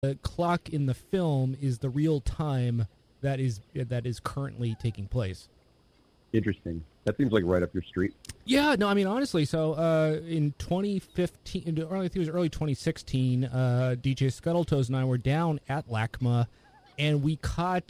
the clock in the film is the real time that is currently taking place. Interesting. That seems like right up your street. Yeah, no, I mean honestly. So in 2015, I think it was early 2016, DJ Scuttletoes and I were down at LACMA, and we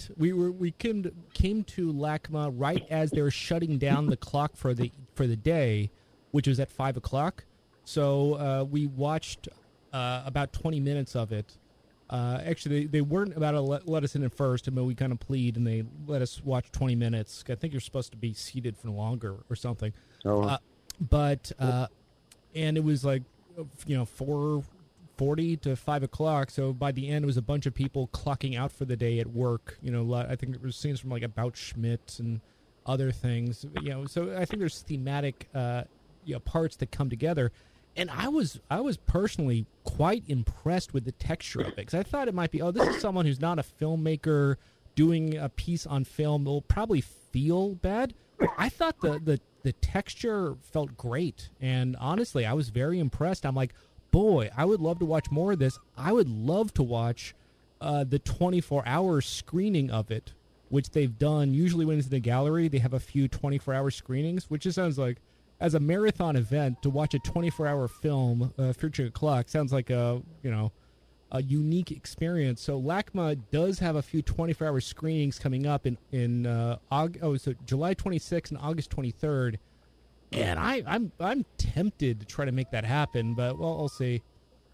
came to LACMA right as they were shutting down the clock for the day, which was at 5:00. So we watched about 20 minutes of it. Actually, they weren't about to let us in at first, but we kind of plead, and they let us watch 20 minutes. I think you're supposed to be seated for longer or something. Oh. And it was like, 4:40 to 5:00. So by the end, it was a bunch of people clocking out for the day at work. I think there was scenes from like About Schmidt and other things. So I think there's thematic, parts that come together. And I was personally quite impressed with the texture of it, because I thought it might be, this is someone who's not a filmmaker doing a piece on film. It'll probably feel bad. I thought the texture felt great, and honestly, I was very impressed. I'm like, boy, I would love to watch more of this. I would love to watch the 24-hour screening of it, which they've done. Usually when it's in the gallery, they have a few 24-hour screenings, which just sounds like, as a marathon event, to watch a 24-hour film featuring a clock sounds like a unique experience. So LACMA does have a few 24-hour screenings coming up in July 26th and August 23rd, and I'm tempted to try to make that happen, but I'll see.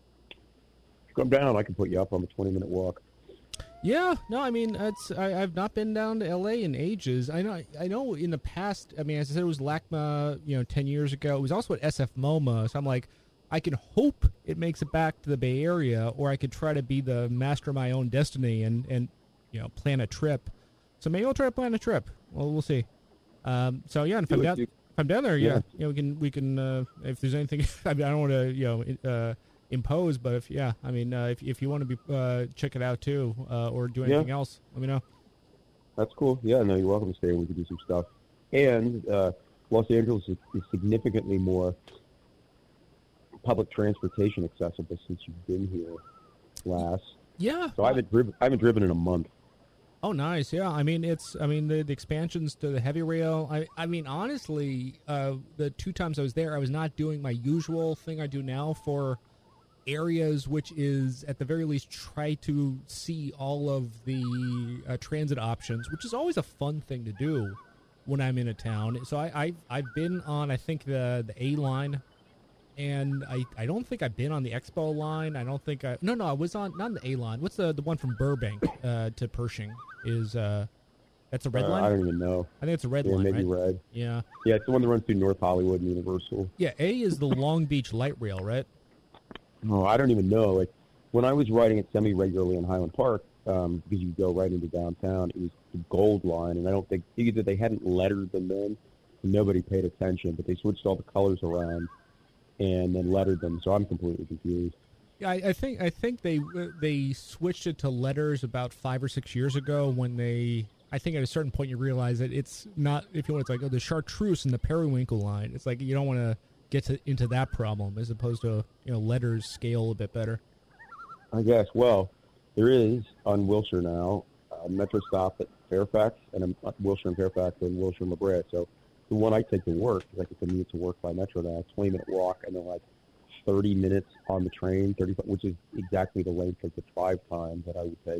Come down. I can put you up on the 20-minute walk. Yeah, no, I mean, I've not been down to L.A. in ages. I know in the past, I mean, as I said, it was LACMA, 10 years ago. It was also at SF MoMA, so I'm like, I can hope it makes it back to the Bay Area, or I could try to be the master of my own destiny and plan a trip. So maybe I'll try to plan a trip. Well, we'll see. So yeah, if I'm down there, yeah, we can if there's anything, I mean, I don't want to, impose, but if you want to be check it out too, or do anything else, let me know. That's cool. Yeah, no, you're welcome to stay. We can do some stuff. And Los Angeles is significantly more public transportation accessible since you've been here last. Yeah. So I haven't driven in a month. Oh, nice. Yeah. I mean, the expansions to the heavy rail. I mean, honestly, the two times I was there, I was not doing my usual thing I do now for areas, which is at the very least try to see all of the transit options, which is always a fun thing to do when I'm in a town. So I've been on, I think, the A line, and I don't think I've been on the Expo line. I don't think I was on, not on the A line. What's the one from Burbank to Pershing? Is that's a red line? I don't even know. I think it's a red line, maybe right? red. Yeah. Yeah, it's the one that runs through North Hollywood and Universal. Yeah, A is the Long Beach Light Rail, right? Oh, I don't even know. Like, when I was riding it semi-regularly in Highland Park, because you go right into downtown, it was the Gold Line, and I don't think either they hadn't lettered them then, and nobody paid attention, but they switched all the colors around and then lettered them, so I'm completely confused. Yeah, I think they switched it to letters about 5 or 6 years ago when I think at a certain point you realize that it's not, if you want, it's like the Chartreuse and the Periwinkle line. It's like you don't want to get into that problem, as opposed to letters scale a bit better. I guess. Well, there is on Wilshire now a metro stop at Fairfax, and Wilshire and Fairfax and Wilshire and La Brea. So the one I take to work, because I can commute to work by metro now, 20-minute walk, and then like 30 minutes on the train, 35, which is exactly the length of the drive time that I would take.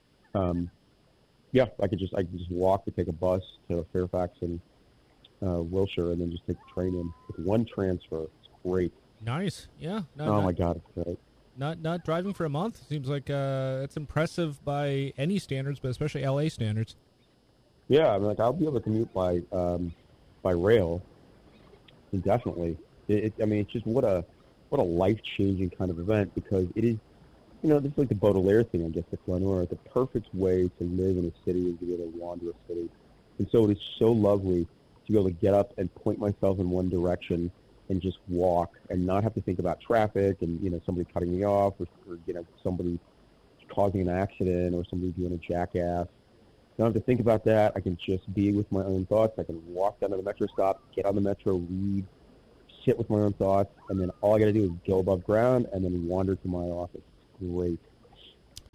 Yeah, I could just walk to take a bus to Fairfax and Wilshire, and then just take the train in with one transfer. It's great. Nice. Yeah. My God, it's great. Not driving for a month seems like it's impressive by any standards, but especially LA standards. Yeah, I mean, like, I'll be able to commute by rail indefinitely. I mean, it's just what a life-changing kind of event, because it is, this is like the Baudelaire thing, I guess, the flaneur. The perfect way to live in a city is to be able to wander a city. And so it is so lovely to be able to get up and point myself in one direction and just walk and not have to think about traffic and, somebody cutting me off or somebody causing an accident or somebody being a jackass. I don't have to think about that. I can just be with my own thoughts. I can walk down to the metro stop, get on the metro, read, sit with my own thoughts, and then all I got to do is go above ground and then wander to my office. It's great.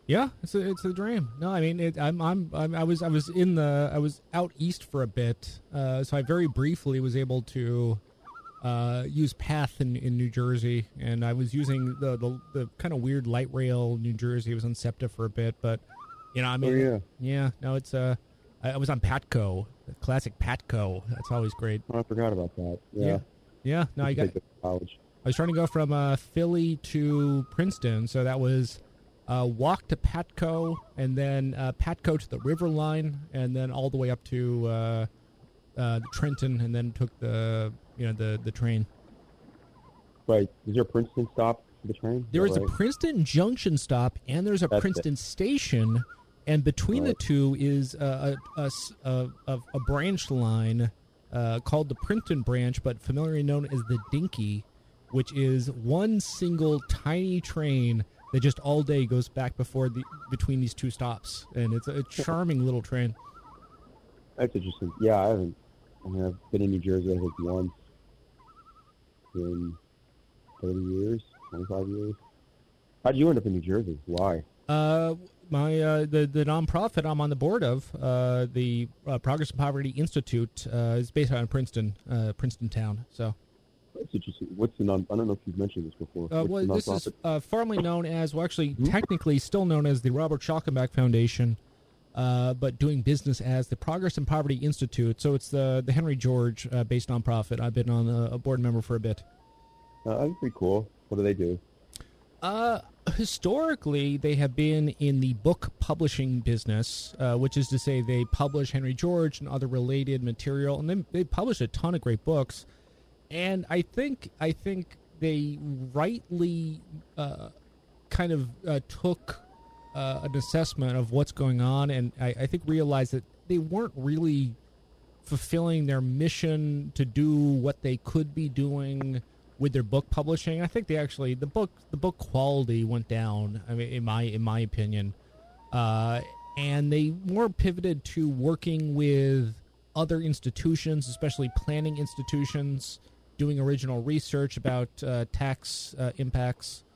Yeah, it's a dream. No, I mean, I was out east for a bit, so I very briefly was able to use Path in New Jersey, and I was using the kind of weird light rail New Jersey. It was on SEPTA for a bit, but I mean, yeah, no, it's I was on Patco, the classic Patco. That's always great. Oh, I forgot about that. Yeah. No, I was trying to go from Philly to Princeton, so that was. Walk to Patco, and then Patco to the River Line, and then all the way up to Trenton, and then took the train. Right. Is there a Princeton stop for the train? There is a Princeton Junction stop, and there's a Princeton station, and between the two is a branch line called the Princeton branch, but familiarly known as the Dinky, which is one single tiny train that just all day goes back between these two stops, and it's a charming little train. That's interesting. Yeah, I've been in New Jersey, I think, once in 30 years, 25 years. How did you end up in New Jersey? Why? The nonprofit I'm on the board of, the Progress and Poverty Institute, is based out in Princeton town. So. That's interesting. What's the I don't know if you've mentioned this before. This is formerly known as, technically still known as the Robert Schalkenbach Foundation, but doing business as the Progress and Poverty Institute. So it's the Henry George based nonprofit. I've been on a board member for a bit. That's pretty cool. What do they do? Historically, they have been in the book publishing business, which is to say they publish Henry George and other related material, and they publish a ton of great books. And I think they rightly kind of took an assessment of what's going on, and I think realized that they weren't really fulfilling their mission to do what they could be doing with their book publishing. I think the book quality went down. I mean, in my opinion, and they more pivoted to working with other institutions, especially planning institutions, doing original research about tax impacts,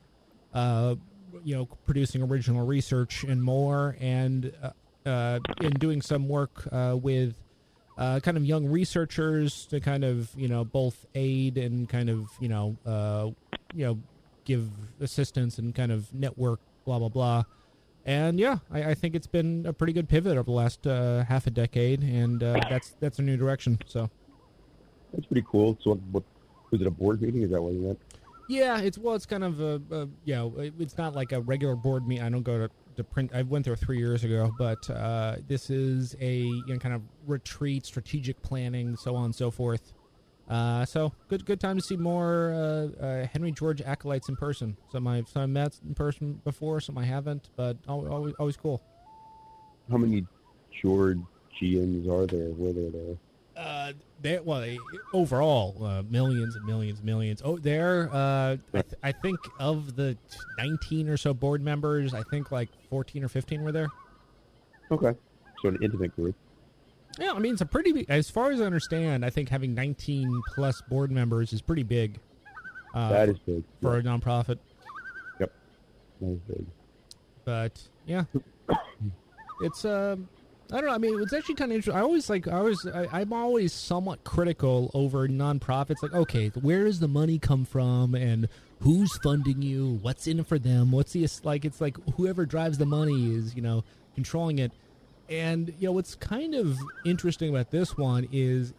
producing original research and more, and in doing some work with kind of young researchers to kind of both aid and kind of give assistance and kind of network, blah blah blah. And yeah, I think it's been a pretty good pivot over the last half a decade, and that's a new direction. So. That's pretty cool. So, what was it? A board meeting? Is that what you went? Yeah, it's kind of it's not like a regular board meeting. I don't go to print. I went there 3 years ago, but this is a kind of retreat, strategic planning, so on and so forth. So good time to see more Henry George acolytes in person. Some I've met in person before, some I haven't, but always cool. How many Georgians are there? Were there? Overall, millions and millions and millions. Oh, I think of the 19 or so board members, I think like 14 or 15 were there. Okay, so an intimate group. Yeah, I mean, it's a pretty big, as far as I understand, I think having 19 plus board members is pretty big. That is big. For a nonprofit. Yep, that is big. But, yeah. It's, I don't know. I mean, it's actually kind of interesting. I'm always somewhat critical over nonprofits. Like, okay, where does the money come from, and who's funding you? What's in it for them? What's it's like whoever drives the money is controlling it. And what's kind of interesting about this one is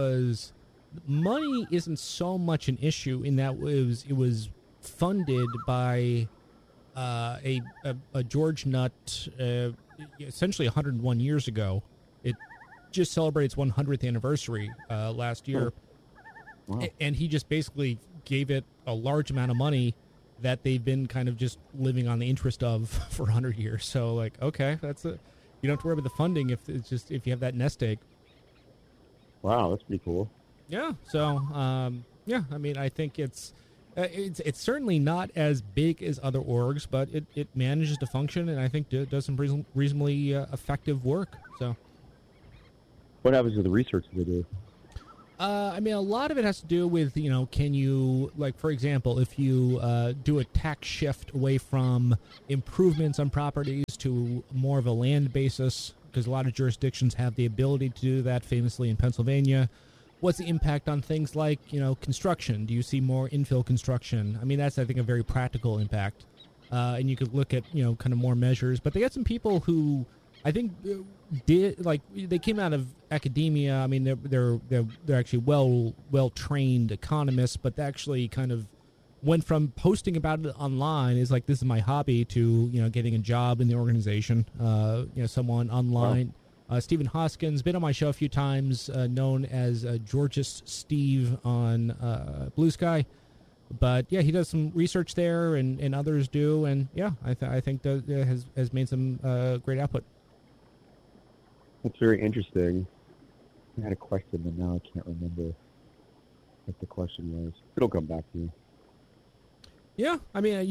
money isn't so much an issue in that it was funded by a George Nutt. Essentially 101 years ago. It just celebrated its 100th anniversary last year. Wow. And he just basically gave it a large amount of money that they've been kind of just living on the interest of for 100 years. So, like, okay, that's it. You don't have to worry about the funding if you have that nest egg. Wow, that's pretty cool. Yeah. So, I mean, I think it's certainly not as big as other orgs, but it manages to function, and I think does some reasonably effective work. So, what happens with the research they do? I mean, a lot of it has to do with can you, like, for example, if you do a tax shift away from improvements on properties to more of a land basis, because a lot of jurisdictions have the ability to do that, famously in Pennsylvania. What's the impact on things like, construction? Do you see more infill construction? I mean, that's, I think, a very practical impact. And you could look at, kind of more measures. But they got some people who I think they came out of academia. I mean, they're actually well trained economists, but they actually kind of went from posting about it online is like, this is my hobby, to getting a job in the organization. Someone online. Wow. Stephen Hoskins, been on my show a few times, known as Georges Steve on Blue Sky. But yeah, he does some research there, and others do, and yeah, I think that has made some great output. That's very interesting. I had a question, but now I can't remember what the question was. It'll come back to me. Yeah, I mean,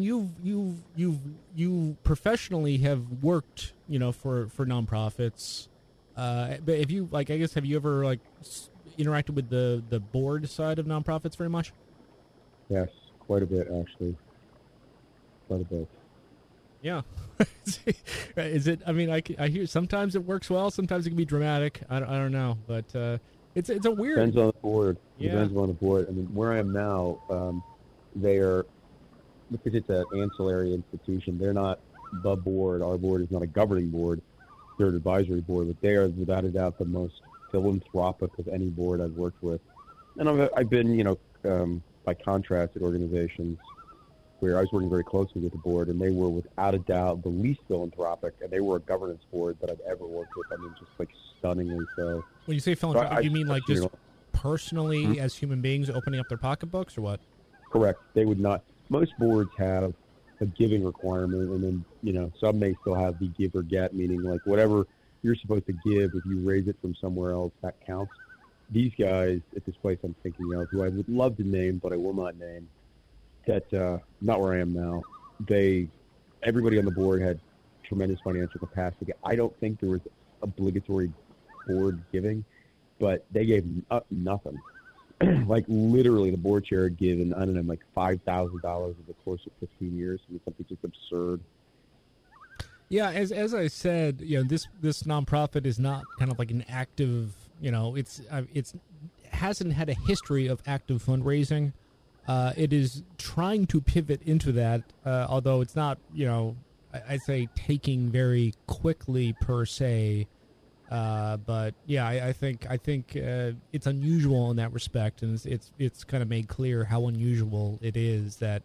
you professionally have worked, for nonprofits. But if you I guess, have you ever interacted with the board side of nonprofits very much? Yes, quite a bit, actually. Quite a bit. Yeah. Is it? I mean, I hear sometimes it works well, sometimes it can be dramatic. I don't know, but it's a weird. Depends on the board. Yeah. Depends on the board. I mean, where I am now, they are, because it's an ancillary institution. They're not the board. Our board is not a governing board. They're an advisory board, but they are without a doubt the most philanthropic of any board I've worked with. And I've been, by contrast, at organizations where I was working very closely with the board, and they were without a doubt the least philanthropic, and they were a governance board that I've ever worked with. I mean, just stunningly so. When you say philanthropic, you mean just personally as human beings opening up their pocketbooks, or what? Correct. They would not. Most boards have a giving requirement, and then some may still have the give or get, meaning whatever you're supposed to give, if you raise it from somewhere else, that counts. These guys at this place I'm thinking of, who I would love to name, but I will not name, that not where I am now. Everybody on the board had tremendous financial capacity. I don't think there was obligatory board giving, but they gave nothing. Literally, the board chair had given, I don't know, $5,000 over the course of 15 years. It was something just absurd. Yeah, as I said, this nonprofit is not kind of like an active, it's hasn't had a history of active fundraising. It is trying to pivot into that, although it's not, I'd say taking very quickly per se. But yeah, I think it's unusual in that respect, and it's kind of made clear how unusual it is that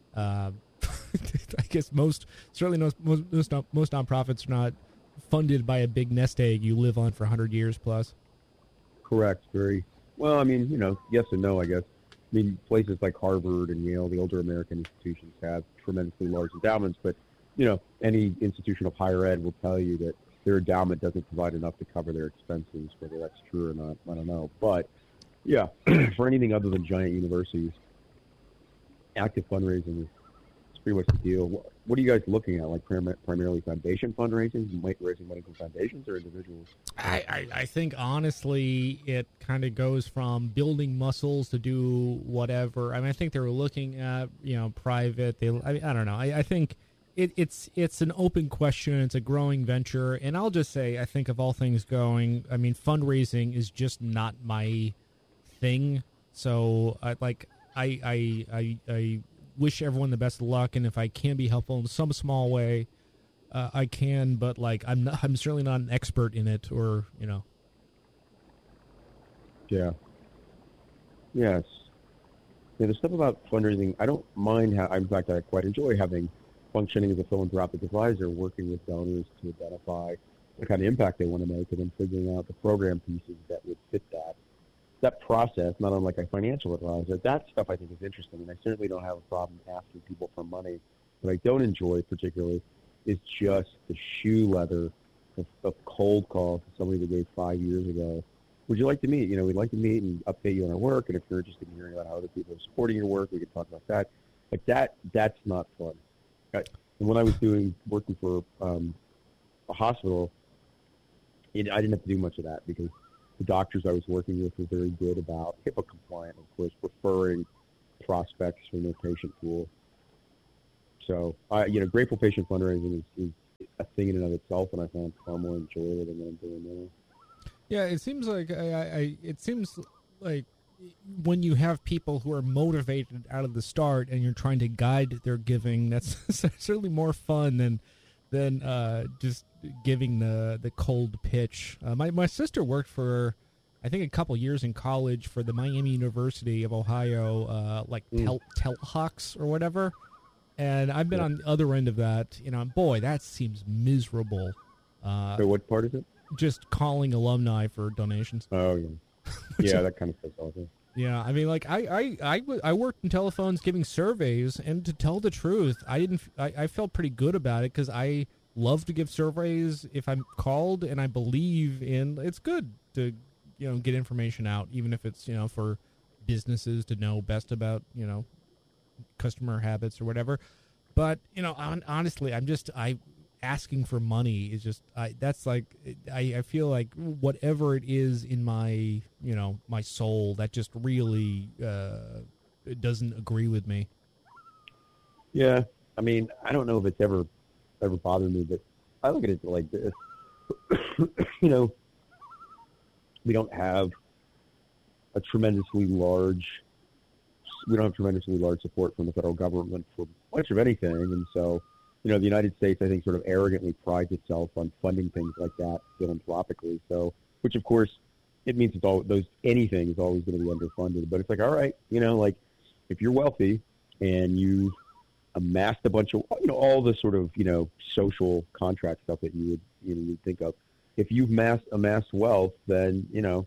I guess most nonprofits are not funded by a big nest egg you live on for 100 years plus. Correct. Very well. I mean, yes and no, I guess. I mean, places like Harvard and Yale, the older American institutions, have tremendously large endowments, but any institution of higher ed will tell you that their endowment doesn't provide enough to cover their expenses. Whether that's true or not, I don't know. But yeah, for anything other than giant universities, active fundraising is pretty much the deal. What are you guys looking at? Primarily foundation fundraising, raising money from foundations or individuals? I think honestly, it kind of goes from building muscles to do whatever. I mean, I think they were looking at private. I don't know. I think it's an open question. It's a growing venture, and I'll just say, I think of all things going, I mean, fundraising is just not my thing. So I wish everyone the best of luck, and if I can be helpful in some small way, I can. But I'm certainly not an expert in it, or Yeah. Yes. Yeah, the stuff about fundraising, I don't mind in fact, I quite enjoy functioning as a philanthropic advisor, working with donors to identify the kind of impact they want to make, and then figuring out the program pieces that would fit that process, not unlike a financial advisor. That stuff I think is interesting, and I certainly don't have a problem asking people for money. What I don't enjoy particularly is just the shoe leather of cold calls to somebody that gave 5 years ago. Would you like to meet? We'd like to meet and update you on our work, and if you're interested in hearing about how other people are supporting your work, we can talk about that. That's not fun. And when I was working for a hospital, I didn't have to do much of that, because the doctors I was working with were very good about HIPAA compliant, of course, referring prospects from their patient pool. So, grateful patient fundraising is a thing in and of itself, and I found far more enjoyable than what I'm doing now. Yeah, it seems like it seems like when you have people who are motivated out of the start and you're trying to guide their giving, that's certainly more fun than just giving the cold pitch. My sister worked for, I think, a couple years in college for the Miami University of Ohio, Telhawks or whatever. And I've been on the other end of that. Boy, that seems miserable. So what part is it? Just calling alumni for donations. Oh, yeah. Yeah, that kind of stuff's awful. Yeah, I mean, like I worked in telephones giving surveys, and to tell the truth, I felt pretty good about it because I love to give surveys if I'm called, and I believe in it's good to get information out, even if it's for businesses to know best about customer habits or whatever. But honestly, I asking for money is just that's like I feel like whatever it is in my my soul that just really it doesn't agree with me. Yeah, I mean, I don't know if it's ever bothered me, but I look at it like this. We don't have tremendously large support from the federal government for much of anything, and so the United States, I think, sort of arrogantly prides itself on funding things like that philanthropically. So, which of course, it means anything is always going to be underfunded. But it's like, all right, like if you're wealthy and you've amassed a bunch of, all the sort of, social contract stuff that you would think of. If you've amassed wealth, then,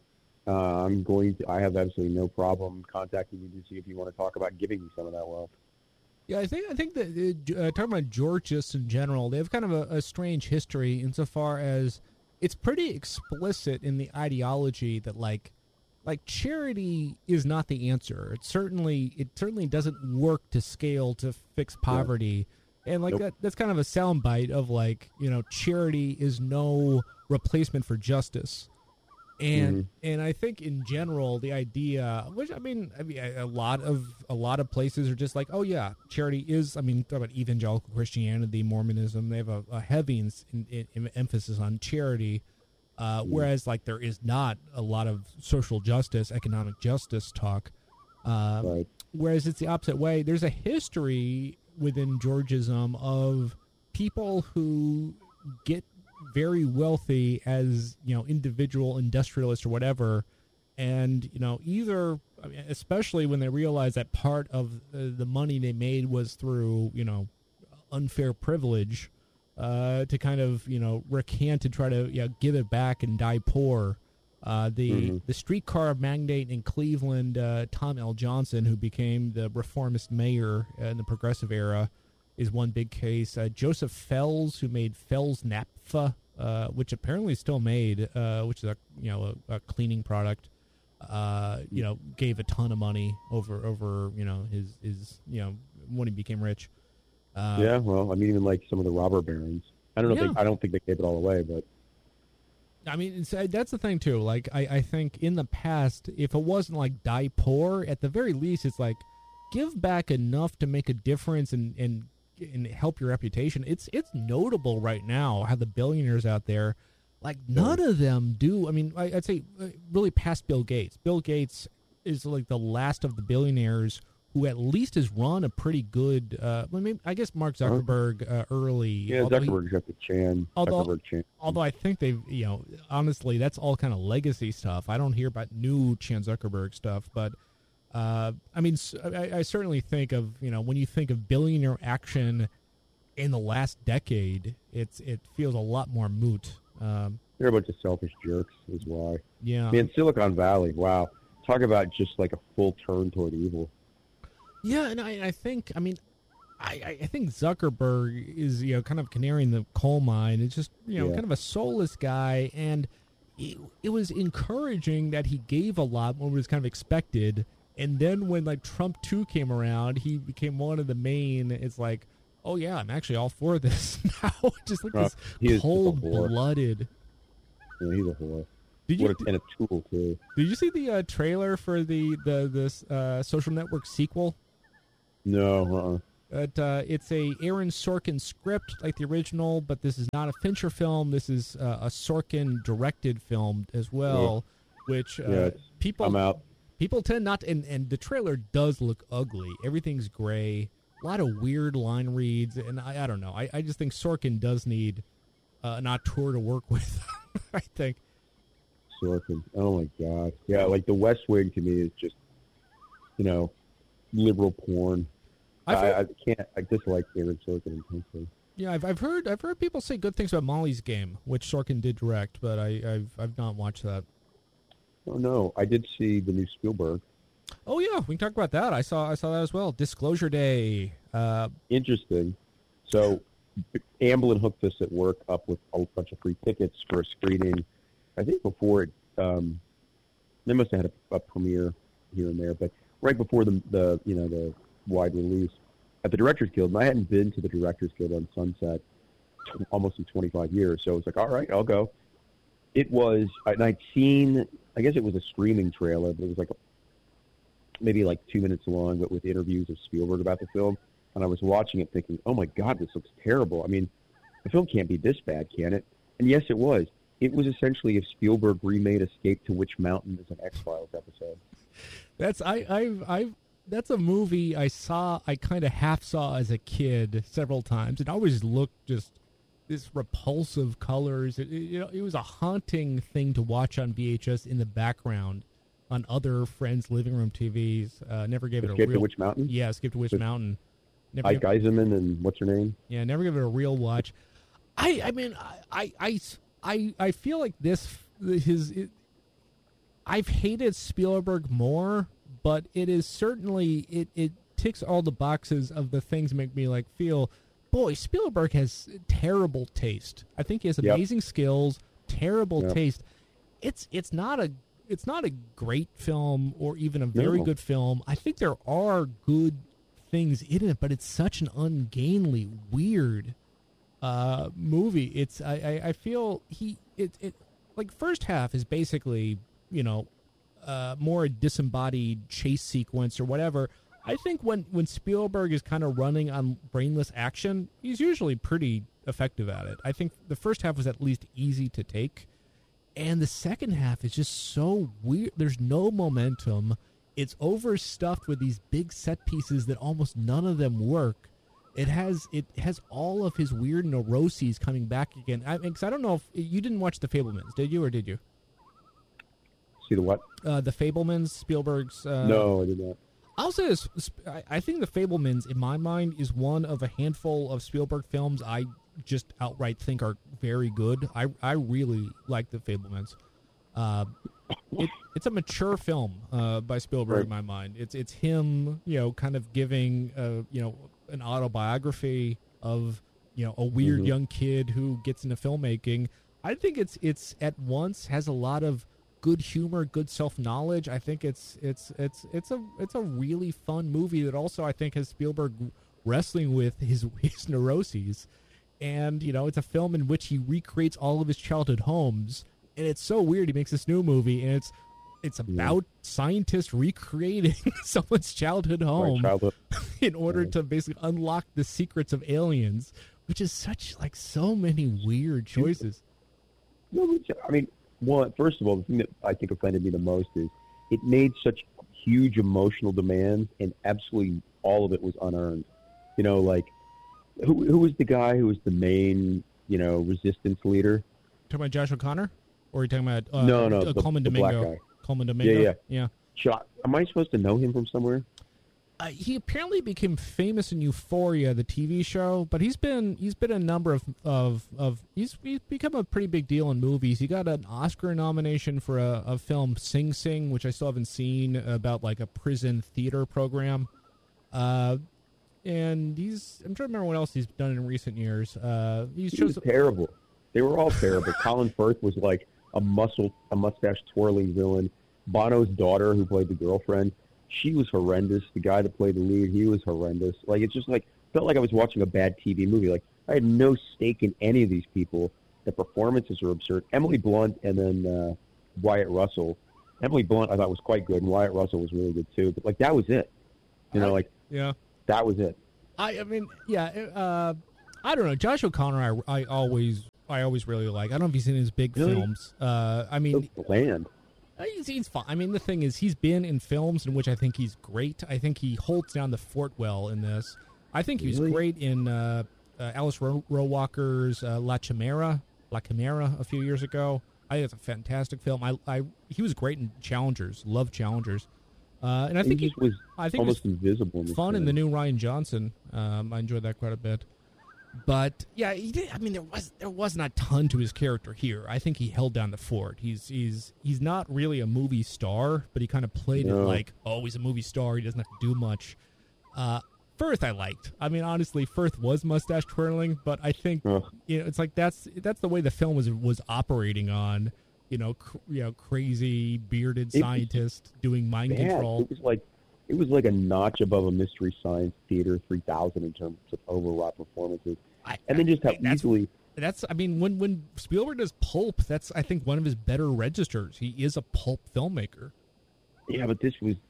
I have absolutely no problem contacting you to see if you want to talk about giving me some of that wealth. Yeah, I think that talking about Georgists in general, they have kind of a strange history insofar as it's pretty explicit in the ideology that like charity is not the answer. It certainly doesn't work to scale to fix poverty, and like that's kind of a soundbite of like charity is no replacement for justice. And I think in general the idea, which I mean a lot of places are just like, oh yeah, charity is. I mean, talk about evangelical Christianity, Mormonism. They have a heavy emphasis on charity, whereas like there is not a lot of social justice, economic justice talk. Right. Whereas it's the opposite way. There's a history within Georgism of people who get very wealthy as individual industrialists or whatever, and either, especially when they realize that part of the money they made was through unfair privilege, to kind of recant and try to give it back and die poor. The streetcar magnate in Cleveland, Tom L. Johnson, who became the reformist mayor in the progressive era, is one big case. Joseph Fels, who made Fels Naphtha, which apparently is still made, which is a cleaning product, gave a ton of money over his when he became rich. Yeah, well, I mean, even like some of the robber barons. I don't know. I don't think they gave it all away, but I mean, that's the thing too. Like, I think in the past, if it wasn't like die poor, at the very least, it's like give back enough to make a difference and help your reputation. It's notable right now how the billionaires out there, like none of them do. I mean, I'd say really past Bill Gates. Bill Gates is like the last of the billionaires who at least has run a pretty good. I guess Mark Zuckerberg early. Yeah, Zuckerberg's got the Chan. Although I think they've, honestly, that's all kind of legacy stuff. I don't hear about new Chan Zuckerberg stuff, but. I mean, I certainly think of, when you think of billionaire action in the last decade, it feels a lot more moot. They're a bunch of selfish jerks is why. Yeah. Man, Silicon Valley, wow. Talk about just like a full turn toward evil. Yeah, and I think, I think Zuckerberg is, kind of canary in the coal mine. It's just, kind of a soulless guy, and it was encouraging that he gave a lot when it was kind of expected. And then when like Trump 2 came around, he became one of the main. It's like, oh yeah, I'm actually all for this now. Just like this cold-blooded. Yeah, he's a whore. And a tool too. Did you see the trailer for the Social Network sequel? No. It's a Aaron Sorkin script like the original, but this is not a Fincher film. This is a Sorkin directed film as well, which people I'm out. People tend not to, and the trailer does look ugly. Everything's gray, a lot of weird line reads, and I don't know. I just think Sorkin does need an auteur to work with. I think. Sorkin. Oh my God. Yeah, like The West Wing to me is just, liberal porn. I can't. I dislike Aaron Sorkin intensely. Yeah, I've heard people say good things about Molly's Game, which Sorkin did direct, but I've not watched that. Oh no, I did see the new Spielberg. Oh yeah, we can talk about that. I saw that as well. Disclosure Day. Interesting. So, Amblin hooked us at work up with a bunch of free tickets for a screening. I think before it, they must have had a premiere here and there, but right before the wide release at the Directors Guild, and I hadn't been to the Directors Guild on Sunset almost in 25 years, so it was like, all right, I'll go. It was, and I'd seen, I guess it was a streaming trailer, but it was like maybe like 2 minutes long, but with interviews of Spielberg about the film, and I was watching it thinking, oh my God, this looks terrible. I mean, the film can't be this bad, can it? And yes, it was. It was essentially if Spielberg remade Escape to Witch Mountain as an X-Files episode. That's a movie I kind of half saw as a kid several times. It always looked just this repulsive colors. It was a haunting thing to watch on VHS in the background on other friends' living room TVs. Never gave it a real... Escape to Witch Mountain? Yeah, Escape to Witch Mountain. Ike Eisenman and what's her name? Yeah, never give it a real watch. I feel like I've hated Spielberg more, but it is certainly it ticks all the boxes of the things that make me feel, boy, Spielberg has terrible taste. I think he has amazing skills, terrible taste. It's not a great film or even a very good film. I think there are good things in it, but it's such an ungainly, weird movie. It's I feel first half is basically more a disembodied chase sequence or whatever. I think when Spielberg is kind of running on brainless action, he's usually pretty effective at it. I think the first half was at least easy to take, and the second half is just so weird. There's no momentum. It's overstuffed with these big set pieces that almost none of them work. It has all of his weird neuroses coming back again. Because I don't know if you didn't watch The Fabelmans, did you, or did you? See the what? The Fabelmans, Spielberg's. No, I did not. I'll say this: I think The Fabelmans, in my mind, is one of a handful of Spielberg films I just outright think are very good. I really like The Fabelmans. It's a mature film by Spielberg in my mind. It's him, kind of giving an autobiography of a weird young kid who gets into filmmaking. I think it's at once has a lot of good humor, good self-knowledge. I think it's a really fun movie that also I think has Spielberg wrestling with his neuroses. And it's a film in which he recreates all of his childhood homes. And it's so weird. He makes this new movie, and it's about scientists recreating someone's childhood home in order to basically unlock the secrets of aliens, which is such so many weird choices. No, I mean, first of all, the thing that I think offended me the most is it made such huge emotional demands, and absolutely all of it was unearned. Who was the guy who was the main resistance leader? Talking about Josh O'Connor? Or are you talking about Coleman the Domingo? Black guy. Coleman Domingo? Yeah. Am I supposed to know him from somewhere? He apparently became famous in Euphoria, the TV show, but he's been a number of he's become a pretty big deal in movies. He got an Oscar nomination for a film Sing Sing, which I still haven't seen, about a prison theater program. And I'm trying to remember what else he's done in recent years. He was terrible. They were all terrible. Colin Firth was like a mustache twirling villain. Bono's daughter, who played the girlfriend, she was horrendous. The guy that played the lead, he was horrendous. It's just felt like I was watching a bad TV movie. I had no stake in any of these people. The performances are absurd. Emily Blunt and then Wyatt Russell. Emily Blunt I thought was quite good, and Wyatt Russell was really good too. But that was it. Yeah. That was it. I mean, yeah. I don't know. Josh O'Connor, I always really like. I don't know if you've seen his big Really? films. I mean, So bland. he's fine. I mean, the thing is, he's been in films in which I think he's great. I think he holds down the fort well in this. I think he was Really? great in Alice Rohrwacher's La Chimera a few years ago. I think it's a fantastic film. He was great in Challengers. Love Challengers. And I think he just was I think almost it was invisible. In this fun in film. the new Ryan Johnson. I enjoyed that quite a bit. But yeah, he did. I mean, there wasn't a ton to his character here. I think he held down the fort. He's not really a movie star, but he kind of played it like, oh, he's a movie star. He doesn't have to do much. Firth I liked. I mean, honestly, Firth was mustache twirling, but I think it's like that's the way the film was operating on. Crazy bearded scientist doing mind control. It was like a notch above a Mystery Science Theater 3000 in terms of overwrought performances. And then just how easily... I mean, when Spielberg does pulp, that's, I think, one of his better registers. He is a pulp filmmaker. Yeah, but this was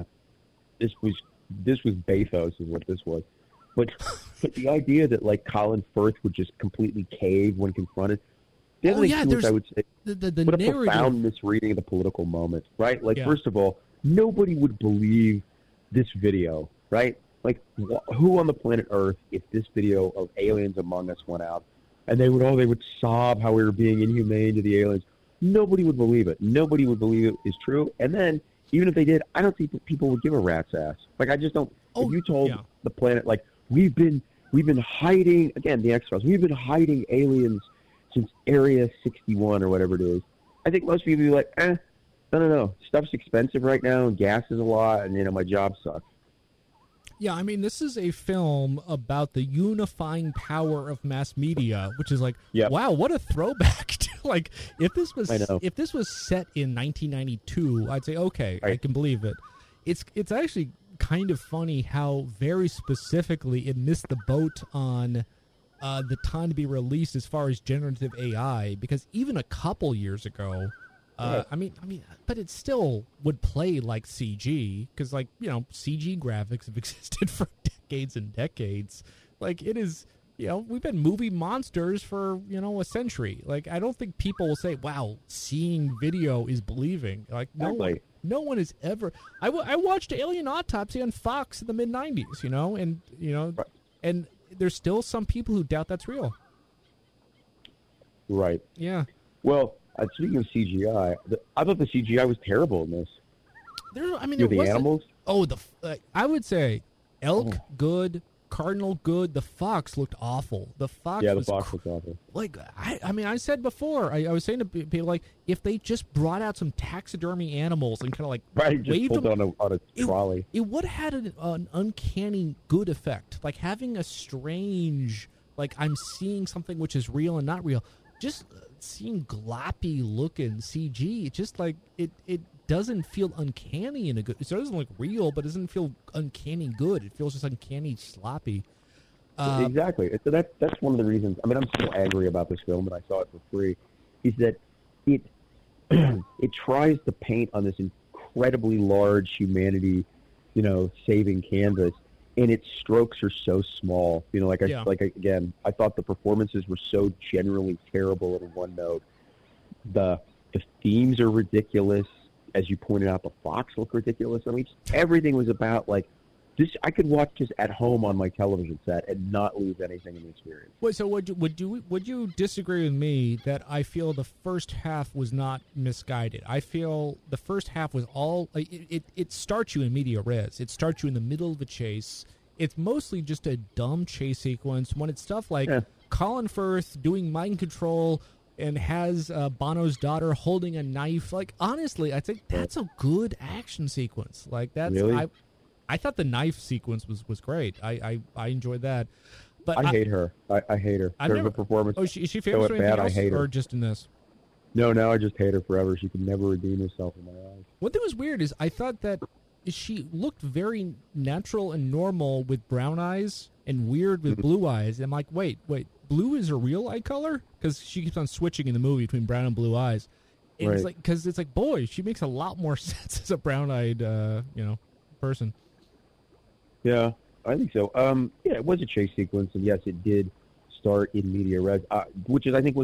bathos is what this was. But the idea that, like, Colin Firth would just completely cave when confronted... I would say, the what a narrative. profound misreading of the political moment, right? Like, first of all, nobody would believe this video, right? Like, who on the planet Earth, if this video of aliens among us went out, and they would sob how we were being inhumane to the aliens, nobody would believe it. Nobody would believe it is true. And then, even if they did, I don't think people would give a rat's ass. Like, I just don't. If you told the planet, like, we've been hiding, again, the X-Files, we've been hiding aliens since Area 61 or whatever it is, I think most people would be like, no. Stuff's expensive right now, and gas is a lot, and, my job sucks. Yeah, I mean, this is a film about the unifying power of mass media, which is like, wow, what a throwback to, like, if this was set in 1992, I'd say, okay, I can believe it. It's actually kind of funny how very specifically it missed the boat on the time to be released as far as generative AI, because even a couple years ago, I mean, but it still would play like CG, because, like, CG graphics have existed for decades and decades. Like, it is, we've been movie monsters for, a century. Like, I don't think people will say, wow, seeing video is believing. Like, no one has ever. I watched Alien Autopsy on Fox in the mid-90s, and there's still some people who doubt that's real. Right. Yeah. Well, speaking of CGI, I thought the CGI was terrible in this. The animals? Oh, I would say elk good, cardinal good. The fox looked awful. The fox looked awful. Like, I said before, I was saying to people, like, if they just brought out some taxidermy animals and kind of, like, waved just them on a trolley. It would have had an uncanny good effect. Like, having a strange, like, I'm seeing something which is real and not real. Just seeing gloppy looking CG, it's just like it doesn't feel uncanny in a good. It doesn't look real, but it doesn't feel uncanny good. It feels just uncanny sloppy. Exactly. So that's one of the reasons. I mean, I'm still angry about this film, and I saw it for free. Is that it? It tries to paint on this incredibly large humanity, saving canvas, and its strokes are so small. Again, I thought the performances were so generally terrible in one note. The themes are ridiculous. As you pointed out, the fox looked ridiculous. I mean, everything was about, like, this. I could watch this at home on my television set and not lose anything in the experience. Wait, so would you disagree with me that I feel the first half was not misguided? I feel the first half was all it starts you in media res. It starts you in the middle of a chase. It's mostly just a dumb chase sequence when it's stuff like Colin Firth doing mind control and has Bono's daughter holding a knife. Like, honestly, I think that's a good action sequence. Like, that's really? I thought the knife sequence was great. I enjoyed that. But I hate her. I hate her. Her performance. Oh, is she famous for anything else, I hate her. or just in this? No, I just hate her forever. She can never redeem herself in my eyes. One thing was weird is I thought that she looked very natural and normal with brown eyes and weird with blue eyes. I'm like, wait, blue is a real eye color? Because she keeps on switching in the movie between brown and blue eyes. And it's like, because it's like, boy, she makes a lot more sense as a brown-eyed, person. Yeah. I think so. Yeah, it was a chase sequence, and yes, it did start in media res, which is I think